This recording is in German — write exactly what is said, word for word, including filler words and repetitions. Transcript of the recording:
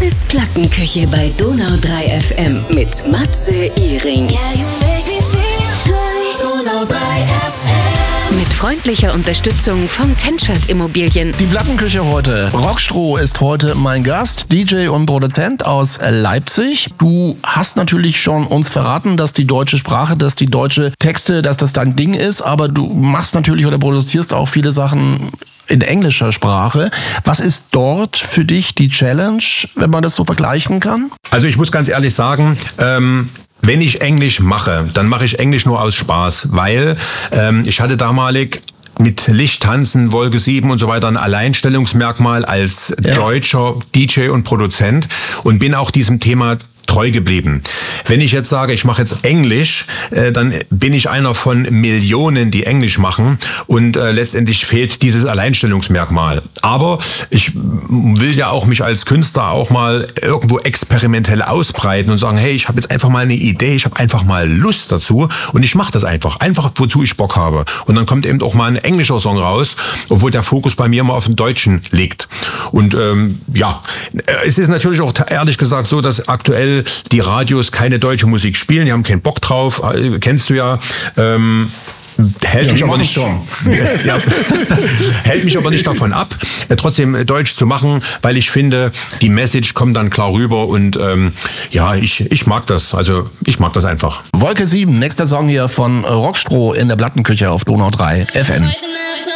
Matzes Plattenküche bei Donau drei F M mit Matze Iring. Donau drei F M. Mit freundlicher Unterstützung von Tenschert Immobilien. Die Plattenküche heute. Rockstroh ist heute mein Gast, D J und Produzent aus Leipzig. Du hast natürlich schon uns verraten, dass die deutsche Sprache, dass die deutsche Texte, dass das dein Ding ist, aber du machst natürlich oder produzierst auch viele Sachen in englischer Sprache. Was ist dort für dich die Challenge, wenn man das so vergleichen kann? Also ich muss ganz ehrlich sagen, ähm wenn ich Englisch mache, dann mache ich Englisch nur aus Spaß, weil ähm, ich hatte damalig mit Lichttanzen, Wolke sieben und so weiter ein Alleinstellungsmerkmal als ja. deutscher D J und Produzent und bin auch diesem Thema treu geblieben. Wenn ich jetzt sage, ich mache jetzt Englisch, äh, dann bin ich einer von Millionen, die Englisch machen und äh, letztendlich fehlt dieses Alleinstellungsmerkmal. Aber ich will ja auch mich als Künstler auch mal irgendwo experimentell ausbreiten und sagen, hey, ich habe jetzt einfach mal eine Idee, ich habe einfach mal Lust dazu und ich mache das einfach, einfach wozu ich Bock habe. Und dann kommt eben auch mal ein englischer Song raus, obwohl der Fokus bei mir immer auf dem Deutschen liegt. Und ähm, ja, es ist natürlich auch ehrlich gesagt so, dass aktuell die Radios keine deutsche Musik spielen, die haben keinen Bock drauf, kennst du ja. Ähm, hält ja, mich aber nicht schon. ja, hält mich aber nicht davon ab, trotzdem Deutsch zu machen, weil ich finde, die Message kommt dann klar rüber und ähm, ja, ich, ich mag das, also ich mag das einfach. Wolke sieben, nächster Song hier von Rockstroh in der Plattenküche auf Donau drei F M.